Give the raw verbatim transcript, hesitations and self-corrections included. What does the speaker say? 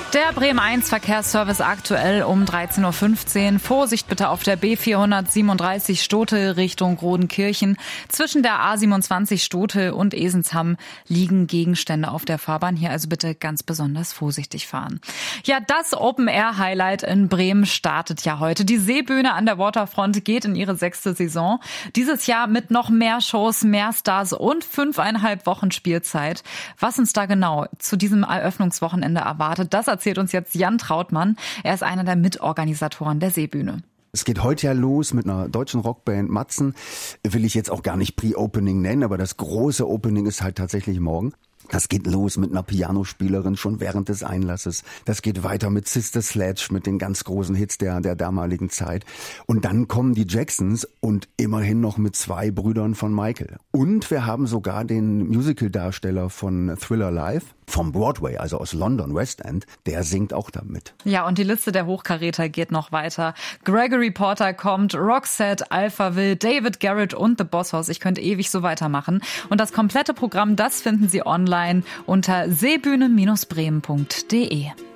Der Bremen eins Verkehrsservice aktuell um dreizehn Uhr fünfzehn. Vorsicht bitte auf der B vierhundertsiebenunddreißig Stote Richtung Rodenkirchen. Zwischen der A siebenundzwanzig Stote und Esensham liegen Gegenstände auf der Fahrbahn. Hier also bitte ganz besonders vorsichtig fahren. Ja, das Open-Air-Highlight in Bremen startet ja heute. Die Seebühne an der Waterfront geht in ihre sechste Saison. Dieses Jahr mit noch mehr Shows, mehr Stars und fünfeinhalb Wochen Spielzeit. Was uns da genau zu diesem Eröffnungswochenende erwartet, das erzählt uns jetzt Jan Trautmann. Er ist einer der Mitorganisatoren der Seebühne. Es geht heute ja los mit einer deutschen Rockband Matzen. Will ich jetzt auch gar nicht Pre-Opening nennen, aber das große Opening ist halt tatsächlich morgen. Das geht los mit einer Pianospielerin schon während des Einlasses. Das geht weiter mit Sister Sledge, mit den ganz großen Hits der, der damaligen Zeit. Und dann kommen die Jacksons und immerhin noch mit zwei Brüdern von Michael. Und wir haben sogar den Musical-Darsteller von Thriller Live vom Broadway, also aus London, West End, der singt auch da mit. Ja, und die Liste der Hochkaräter geht noch weiter. Gregory Porter kommt, Roxette, Alphaville, David Garrett und The Boss Hoss. Ich könnte ewig so weitermachen. Und das komplette Programm, das finden Sie online unter seebühne Bindestrich bremen punkt de.